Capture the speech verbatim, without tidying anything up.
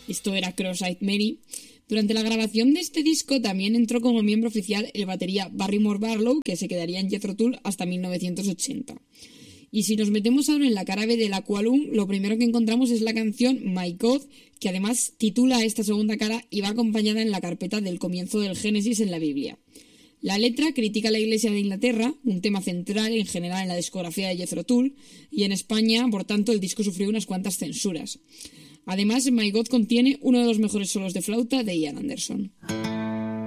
Esto era Cross-Eyed Mary. Durante la grabación de este disco también entró como miembro oficial el batería Barrymore Barlow, que se quedaría en Jethro Tull hasta mil novecientos ochenta. Y si nos metemos ahora en la cara B del Aqualung, lo primero que encontramos es la canción My God, que además titula esta segunda cara y va acompañada en la carpeta del comienzo del Génesis en la Biblia. La letra critica a la Iglesia de Inglaterra, un tema central en general en la discografía de Jethro Tull, y en España, por tanto, el disco sufrió unas cuantas censuras. Además, My God contiene uno de los mejores solos de flauta de Ian Anderson.